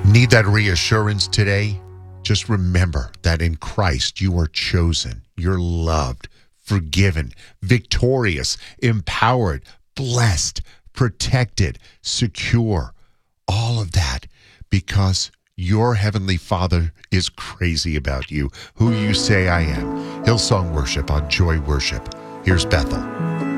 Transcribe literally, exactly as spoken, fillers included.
Need that reassurance today? Just remember that in Christ you are chosen, you're loved, forgiven, victorious, empowered, blessed, protected, secure. All of that because your Heavenly Father is crazy about you, who you say I am. Hillsong Worship on Joy Worship. Here's Bethel.